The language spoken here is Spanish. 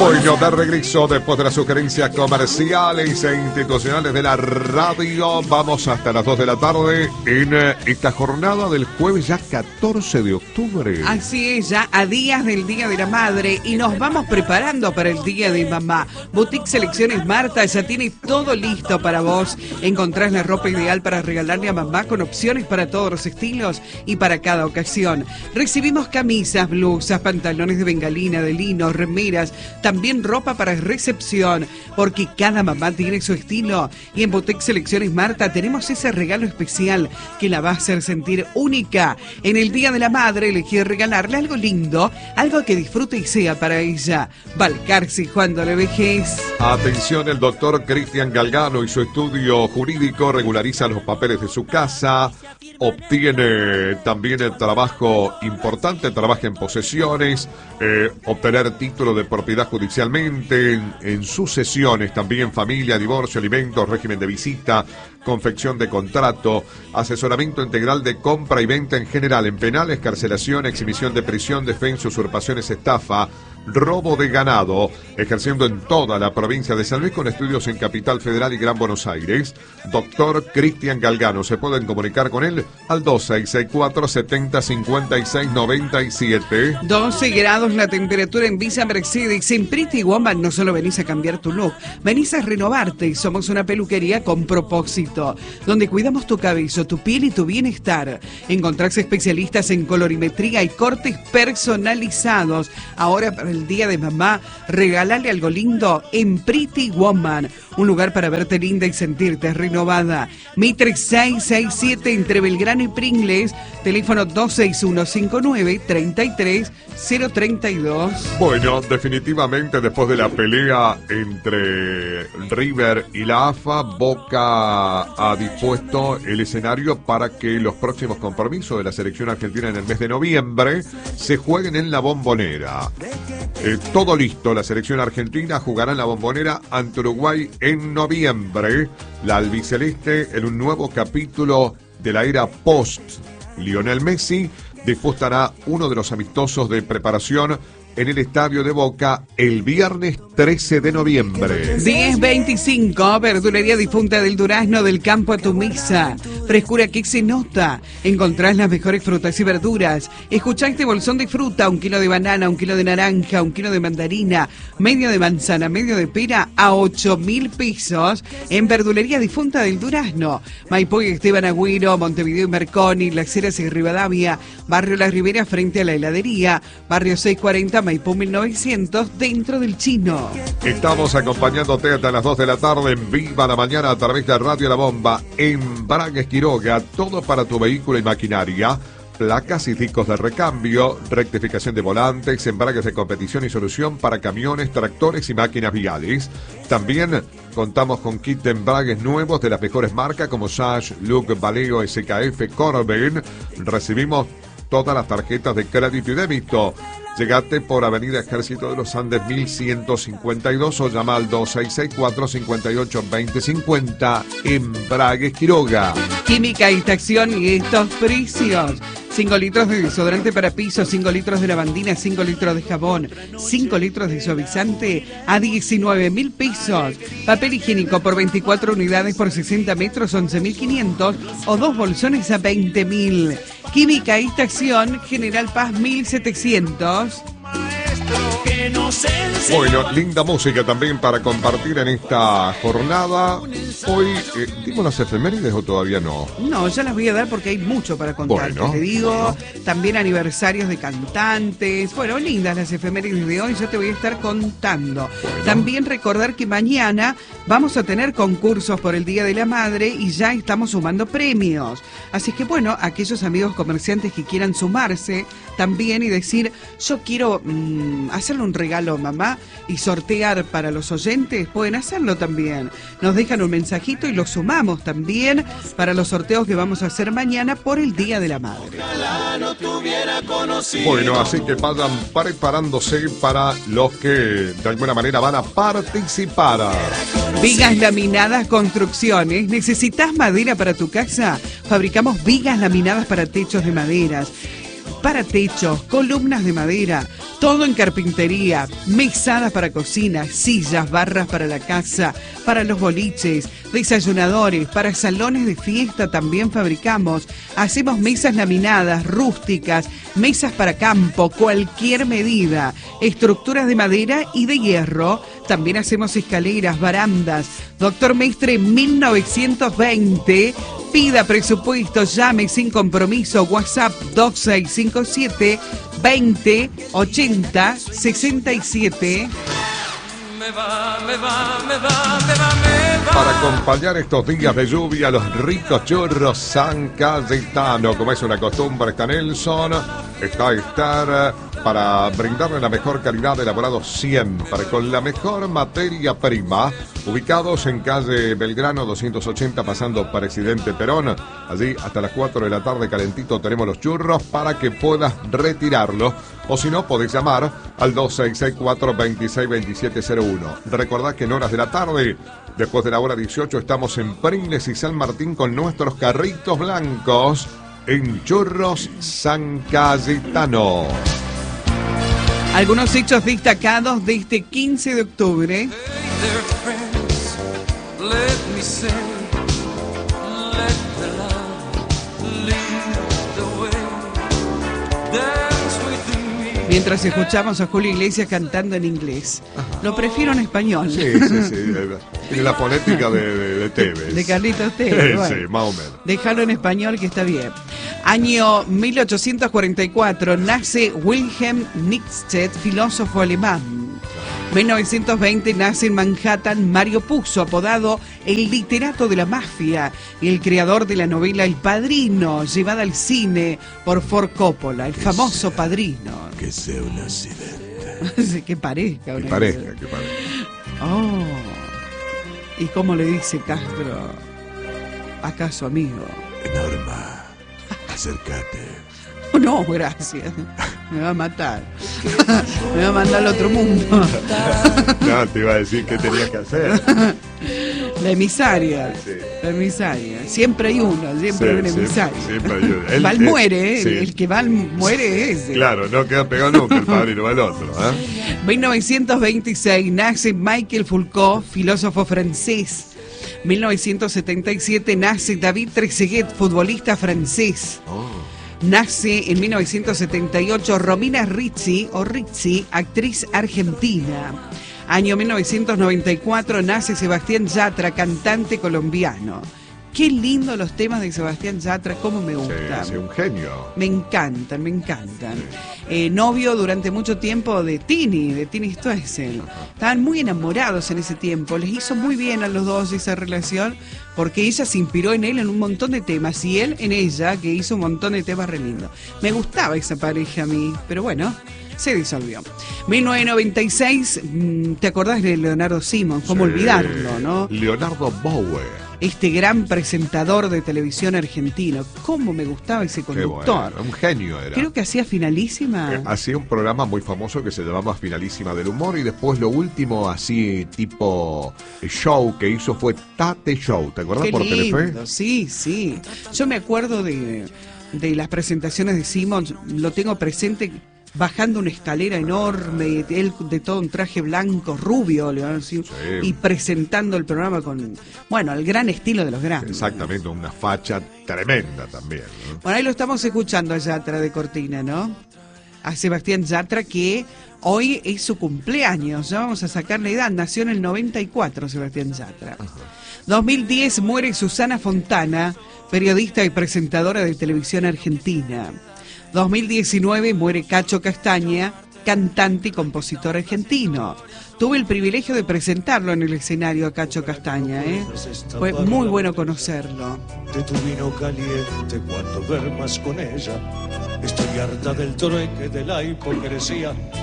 Bueno, de regreso después de las sugerencias comerciales e institucionales de la radio, vamos hasta las 2 de la tarde en esta jornada del jueves ya 14 de octubre. Así es, ya a días del Día de la Madre y nos vamos preparando para el Día de Mamá. Boutique Selecciones Marta ya tiene todo listo para vos. Encontrás la ropa ideal para regalarle a mamá con opciones para todos los estilos y para cada ocasión. Recibimos camisas, blusas, pantalones de bengalina, de lino, remeras, también ropa para recepción, porque cada mamá tiene su estilo. Y en Boutique Selecciones Marta tenemos ese regalo especial que la va a hacer sentir única. En el Día de la Madre elegí regalarle algo lindo, algo que disfrute y sea para ella. Balcarce cuando le vejez. Atención, el doctor Cristian Galgano y su estudio jurídico regularizan los papeles de su casa, obtiene también el trabajo importante, trabaja en posesiones, obtener título de propiedad judicialmente, en sucesiones también, familia, divorcio, alimentos, régimen de visita, confección de contrato, asesoramiento integral de compra y venta en general, en penal, excarcelación, exhibición de prisión, defensa, usurpaciones, estafa, robo de ganado, ejerciendo en toda la provincia de San Luis con estudios en Capital Federal y Gran Buenos Aires. Doctor Cristian Galgano, se pueden comunicar con él al 2664-705697. 12 grados la temperatura en Villa Mercedes. En Pretty Woman no solo venís a cambiar tu look, venís a renovarte y somos una peluquería con propósito, donde cuidamos tu cabello, tu piel y tu bienestar. Encontrás especialistas en colorimetría y cortes personalizados. Ahora para el Día de Mamá, regálale algo lindo en Pretty Woman, un lugar para verte linda y sentirte renovada. Mitre 667 entre Belgrano y Pringles, teléfono 261-59-33-032. Bueno, definitivamente después de la pelea entre River y la AFA, Boca ha dispuesto el escenario para que los próximos compromisos de la selección argentina en el mes de noviembre se jueguen en la Bombonera. Todo listo, la selección argentina jugará en la Bombonera ante Uruguay en noviembre. La albiceleste en un nuevo capítulo de la era post Lionel Messi disputará uno de los amistosos de preparación en el estadio de Boca el viernes 13 de noviembre. 10:25, verdulería difunta del Durazno, del campo a tu mesa. Frescura que se nota. Encontrás las mejores frutas y verduras. Escuchá este bolsón de fruta, 1 kilo de banana, 1 kilo de naranja, 1 kilo de mandarina, medio de manzana, medio de pera a 8.000 pesos en verdulería difunta del Durazno. Maipú y Esteban Agüero, Montevideo y Merconi, Las Heras y Rivadavia, Barrio La Ribera frente a la heladería, Barrio 640, Maipú 1900, dentro del Chino. Estamos acompañándote hasta las 2 de la tarde en Viva la Mañana a través de Radio La Bomba. Embragues Quiroga, todo para tu vehículo y maquinaria. Placas y discos de recambio, rectificación de volantes, embragues de competición y solución para camiones, tractores y máquinas viales. También contamos con kit de embragues nuevos de las mejores marcas como Sash, Look, Valeo, SKF, Corben. Recibimos todas las tarjetas de crédito y débito. Llegate por Avenida Ejército de los Andes 1152 o llama al 2664-582050. Embragues Quiroga. Química y Estación y estos precios. 5 litros de desodorante para piso, 5 litros de lavandina, 5 litros de jabón, 5 litros de suavizante a 19.000 pesos. Papel higiénico por 24 unidades por 60 metros, 11.500 o 2 bolsones a 20.000. Química y Estación, General Paz 1700. Bueno, linda música también para compartir en esta jornada. Hoy, ¿dimos las efemérides o todavía no? No, ya las voy a dar porque hay mucho para contar. Bueno, te digo, también aniversarios de cantantes. Bueno, lindas las efemérides de hoy, yo te voy a estar contando. Bueno. También recordar que mañana vamos a tener concursos por el Día de la Madre y ya estamos sumando premios. Así que bueno, aquellos amigos comerciantes que quieran sumarse también y decir, yo quiero hacerle un regalo a mamá y sortear para los oyentes, pueden hacerlo también. Nos dejan un mensajito y lo sumamos también para los sorteos que vamos a hacer mañana por el Día de la Madre. Bueno, así que vayan preparándose para los que de alguna manera van a participar. Vigas Laminadas Construcciones. ¿Necesitas madera para tu casa? Fabricamos vigas laminadas para techos de maderas. paratechos, columnas de madera, todo en carpintería, mesadas para cocina, sillas, barras para la casa, para los boliches, desayunadores, para salones de fiesta también fabricamos. Hacemos mesas laminadas, rústicas, mesas para campo, cualquier medida, estructuras de madera y de hierro. También hacemos escaleras, barandas. Doctor Mestre 1920. Pida presupuesto, llame sin compromiso. WhatsApp 2657 20 80 67. Para acompañar estos días de lluvia, los ricos churros San Cayetano, como es una costumbre, está Nelson, está Esther, para brindarle la mejor calidad, elaborado siempre con la mejor materia prima, ubicados en calle Belgrano 280, pasando Presidente Perón. Allí hasta las 4 de la tarde calentito tenemos los churros para que puedas retirarlos, o si no podés llamar al 2664-262701. Recordad que en horas de la tarde, después de la hora 18, estamos en Pringles y San Martín con nuestros carritos blancos en Churros San Cayetano. Algunos hechos destacados de este 15 de octubre. Mientras escuchamos a Julio Iglesias cantando en inglés. Lo prefiero en español. Sí. Tiene la fonética de Tevez. De Carlitos Tevez. Bueno, sí, más o menos. Déjalo en español que está bien. Año 1844, nace Wilhelm Nietzsche, filósofo alemán. 1920 nace en Manhattan Mario Puzo, apodado el literato de la mafia, y el creador de la novela El Padrino, llevada al cine por Ford Coppola, el famoso Padrino. Que sea un accidente. Que parezca. Que parezca. Oh, ¿y cómo le dice Castro a su amigo? Norma, acércate. Oh, no, gracias. Me va a matar. Me va a mandar al otro mundo. No, te iba a decir qué tenías que hacer. La emisaria. Sí. La emisaria. Siempre hay uno, siempre hay un emisario. Siempre hay uno. Val muere, sí. El que Val muere es ese. Claro, no queda pegado nunca el padrino, va el otro. 1926 nace Michel Foucault, filósofo francés. 1977 nace David Trezeguet, futbolista francés. Nace en 1978 Romina Rizzi, actriz argentina. Año 1994 nace Sebastián Yatra, cantante colombiano. Qué lindo los temas de Sebastián Yatra, cómo me gustan. Sí, un genio. Me encantan. Novio durante mucho tiempo de Tini Stoessel. Estaban muy enamorados en ese tiempo. Les hizo muy bien a los dos esa relación, porque ella se inspiró en él en un montón de temas y él en ella, que hizo un montón de temas re lindos. Me gustaba esa pareja a mí, pero bueno, se disolvió. 1996, ¿te acordás de Leonardo Simons? ¿Cómo olvidarlo, no? Leonardo Bowe. Este gran presentador de televisión argentino. ¿Cómo me gustaba ese conductor? Bueno, un genio era. Creo que hacía Finalísima. Hacía un programa muy famoso que se llamaba Finalísima del Humor, y después lo último así tipo show que hizo fue Tate Show. ¿Te acuerdas? Qué Por lindo. Telefe. Sí. Yo me acuerdo de las presentaciones de Simons, lo tengo presente bajando una escalera enorme, él de todo un traje blanco, rubio, sí, y presentando el programa con, al gran estilo de los grandes. Exactamente, una facha tremenda también, ¿no? Bueno, ahí lo estamos escuchando a Yatra de cortina, ¿no? A Sebastián Yatra, que hoy es su cumpleaños, ya vamos a sacar la edad, nació en el 94 Sebastián Yatra. 2010 muere Susana Fontana, periodista y presentadora de televisión argentina. 2019 muere Cacho Castaña, cantante y compositor argentino. Tuve el privilegio de presentarlo en el escenario a Cacho Castaña, ¿eh? Fue muy bueno conocerlo. De tu vino caliente cuando duermas con ella. Estoy harta del trueque, de la hipocresía,